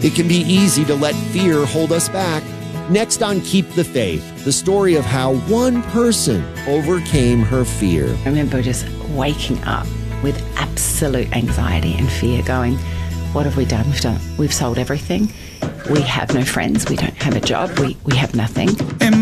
It can be easy to let fear hold us back. Next on Keep the Faith, the story of how one person overcame her fear. I remember just waking up with absolute anxiety and fear, going, what have we done? We've sold everything. We have no friends. We don't have a job. We have nothing.